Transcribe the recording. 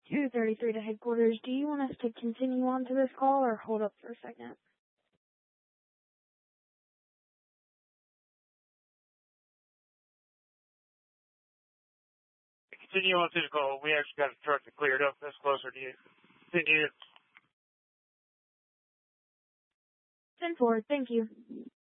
233 to headquarters. Do you want us to continue on to this call or hold up for a second? Continue on to the call. We actually got a truck that cleared up that's closer to you. Continue. 10-4, thank you.